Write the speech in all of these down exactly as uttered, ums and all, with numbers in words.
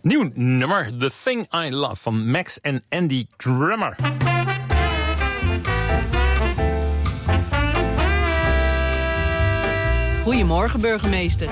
Nieuw nummer, The Thing I Love van Max en Andy Grammer. Goedemorgen, burgemeester.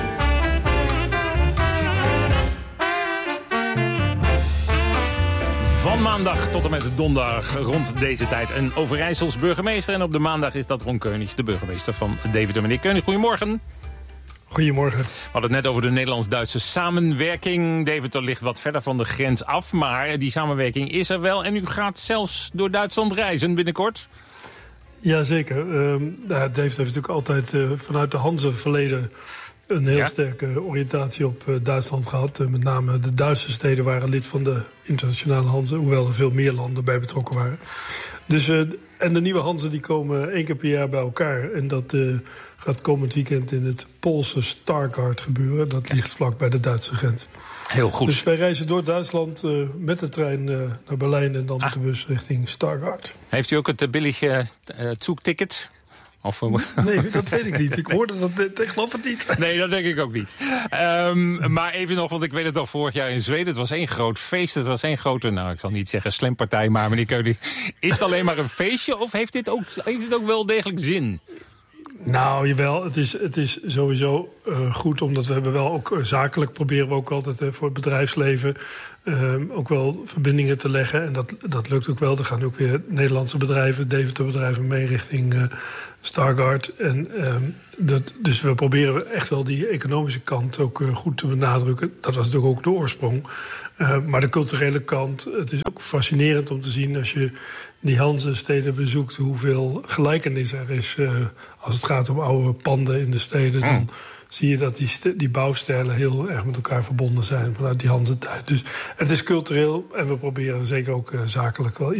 Van maandag tot en met donderdag rond deze tijd een Overijssels burgemeester. En op de maandag is dat Ron Keunig, de burgemeester van Deventer. Meneer Keunig, goedemorgen. Goedemorgen. We hadden het net over de Nederlands-Duitse samenwerking. Deventer ligt wat verder van de grens af, maar die samenwerking is er wel. En u gaat zelfs door Duitsland reizen binnenkort. Jazeker. Uh, Deventer heeft natuurlijk altijd uh, vanuit de Hanze-verleden een heel ja. sterke oriëntatie op uh, Duitsland gehad. Uh, met name de Duitse steden waren lid van de internationale Hanze, hoewel er veel meer landen bij betrokken waren. Dus, uh, en de nieuwe Hanzen die komen één keer per jaar bij elkaar. En dat uh, gaat komend weekend in het Poolse Stargard gebeuren. Dat ligt vlak bij de Duitse grens. Heel goed. Dus wij reizen door Duitsland uh, met de trein uh, naar Berlijn en dan ah. met de bus richting Stargard. Heeft u ook het uh, billige uh, zoekticket? Of, nee, dat weet ik niet. Ik hoorde dat, ik geloof het niet. Nee, dat denk ik ook niet. Um, maar even nog, want ik weet het al vorig jaar in Zweden. Het was één groot feest. Het was één grote, nou ik zal niet zeggen slempartij, maar meneer Keuning, is het alleen maar een feestje of heeft dit ook, heeft dit ook wel degelijk zin? Nou, jawel. Het is, het is sowieso uh, goed, omdat we hebben wel ook uh, zakelijk proberen we ook altijd uh, voor het bedrijfsleven uh, ook wel verbindingen te leggen. En dat, dat lukt ook wel. Er gaan ook weer Nederlandse bedrijven, Deventer bedrijven mee richting uh, Stargard. En uh, dat, dus we proberen echt wel die economische kant ook uh, goed te benadrukken. Dat was natuurlijk ook de oorsprong. Uh, maar de culturele kant, het is ook fascinerend om te zien als je die Hanze-steden bezoekt, hoeveel gelijkenis er is. Uh, als het gaat om oude panden in de steden, dan mm. zie je dat die, st- die bouwstijlen heel erg met elkaar verbonden zijn vanuit die Hanze-tijd. Dus het is cultureel en we proberen zeker ook uh, zakelijk wel